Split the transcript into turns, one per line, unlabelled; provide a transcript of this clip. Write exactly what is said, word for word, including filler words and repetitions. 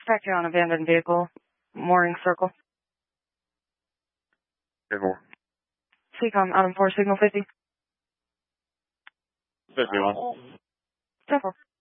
Factory on abandoned vehicle. Mooring circle.
Vehicle.
Seacom, Adam four, signal fifty.
fifty-one.
ten four.